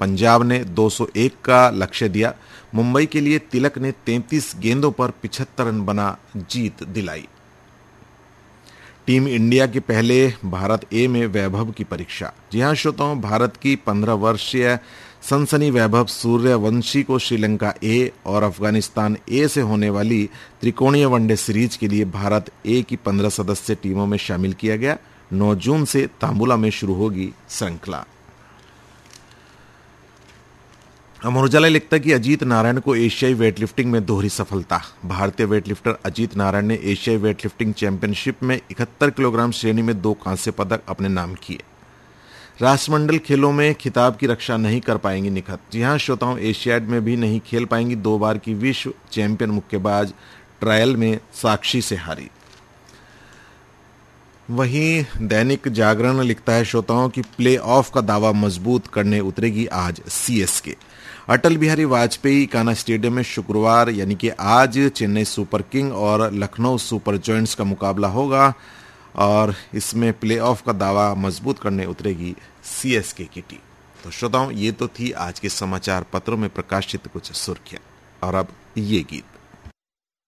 पंजाब ने 201 का लक्ष्य दिया। मुंबई के लिए तिलक ने 33 गेंदों पर 75 रन बना जीत दिलाई। टीम इंडिया के पहले भारत ए में वैभव की परीक्षा। जी हां श्रोताओं, भारत की 15 वर्षीय सनसनी वैभव सूर्यवंशी को श्रीलंका ए और अफगानिस्तान ए से होने वाली त्रिकोणीय वनडे सीरीज के लिए भारत ए की 15 सदस्य टीमों में शामिल किया गया। 9 जून से तांबुला में शुरू होगी श्रृंखला। अमर उजाला लिखता है कि अजीत नारायण को एशियाई वेटलिफ्टिंग में दोहरी सफलता। भारतीय वेटलिफ्टर अजीत नारायण ने एशियाई वेटलिफ्टिंग चैंपियनशिप में 71 किलोग्राम श्रेणी में 2 कांस्य पदक अपने नाम किए। राष्ट्रमंडल खेलों में खिताब की रक्षा नहीं कर पाएंगी निखत। जी हां श्रोताओं, एशियाड में भी नहीं खेल पाएंगी। 2 बार की विश्व चैंपियन मुक्केबाज ट्रायल में साक्षी से हारी। वहीं दैनिक जागरण लिखता है श्रोताओं की प्ले ऑफ का दावा मजबूत करने उतरेगी आज सीएसके। अटल बिहारी वाजपेयी इकाना स्टेडियम में शुक्रवार यानी कि आज चेन्नई सुपर किंग और लखनऊ सुपर जॉयंट्स का मुकाबला होगा और इसमें प्ले ऑफ का दावा मजबूत करने उतरेगी सीएसके की टीम। तो श्रोताओं, ये तो थी आज के समाचार पत्रों में प्रकाशित कुछ सुर्खियां। और अब ये गीत।